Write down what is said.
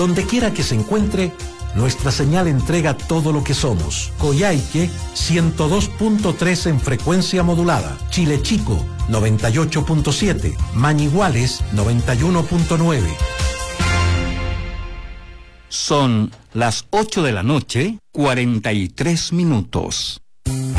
Donde quiera que se encuentre, nuestra señal entrega todo lo que somos. Coyhaique, 102.3 en frecuencia modulada. Chile Chico, 98.7. Mañiguales, 91.9. Son las 8 de la noche, 43 minutos.